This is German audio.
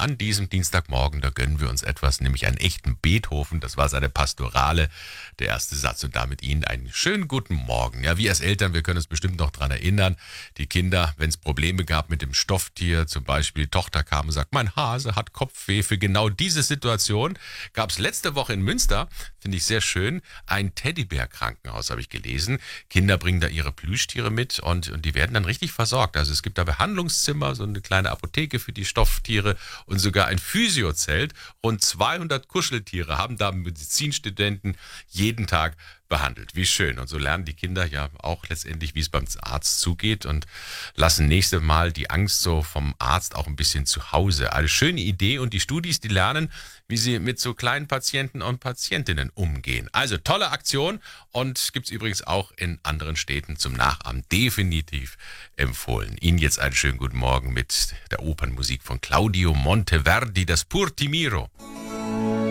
an diesem Dienstagmorgen, da gönnen wir uns etwas, nämlich einen echten Beethoven. Das war seine Pastorale, der erste Satz und damit Ihnen einen schönen guten Morgen. Ja, wir als Eltern, wir können uns bestimmt noch daran erinnern, die Kinder, wenn es Probleme gab mit dem Stofftier, zum Beispiel die Tochter kam und sagt, mein Hase hat Kopfweh. Für genau diese Situation gab es letzte Woche in Münster, finde ich sehr schön, ein Teddybär-Krankenhaus, habe ich gelesen. Kinder bringen da ihre Plüschtiere mit und die werden dann richtig versorgt. Also es gibt da Behandlungszimmer, so eine kleine Apotheke für die Stofftiere und sogar ein Physiozelt. Rund 200 Kuscheltiere haben da Medizinstudenten jeden Tag behandelt. Wie schön. Und so lernen die Kinder ja auch letztendlich, wie es beim Arzt zugeht und lassen nächstes Mal die Angst so vom Arzt auch ein bisschen zu Hause. Eine schöne Idee und die Studis, die lernen, wie sie mit so kleinen Patienten und Patientinnen umgehen. Also tolle Aktion und gibt es übrigens auch in anderen Städten zum Nachahmen. Definitiv empfohlen. Ihnen jetzt einen schönen guten Morgen mit der Opernmusik von Claudio Monteverdi, das Pur Ti Miro.